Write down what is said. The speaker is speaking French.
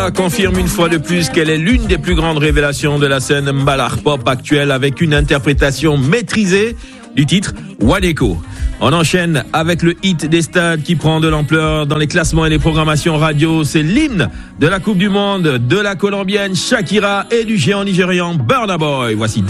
confirme une fois de plus qu'elle est l'une des plus grandes révélations de la scène Mbalar Pop actuelle avec une interprétation maîtrisée du titre Wadeko. On enchaîne avec le hit des stades qui prend de l'ampleur dans les classements et les programmations radio. C'est l'hymne de la Coupe du Monde de la Colombienne Shakira et du géant nigérian Burna Boy. Voici